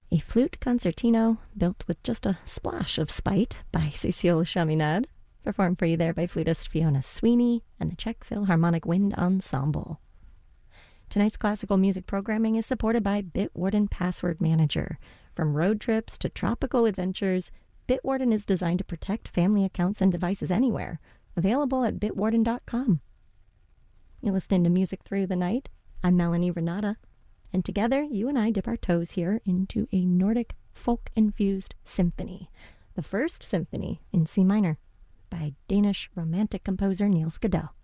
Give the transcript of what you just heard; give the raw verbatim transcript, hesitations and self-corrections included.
A flute concertino built with just a splash of spite by Cecile Chaminade, performed for you there by flutist Fiona Sweeney and the Czech Philharmonic Wind Ensemble. Tonight's classical music programming is supported by Bitwarden Password Manager. From road trips to tropical adventures, Bitwarden is designed to protect family accounts and devices anywhere. Available at bitwarden dot com. You're listening to Music Through the Night. I'm Melanie Renata, and together you and I dip our toes here into a Nordic folk-infused symphony, the first symphony in C minor by Danish romantic composer Niels Godot.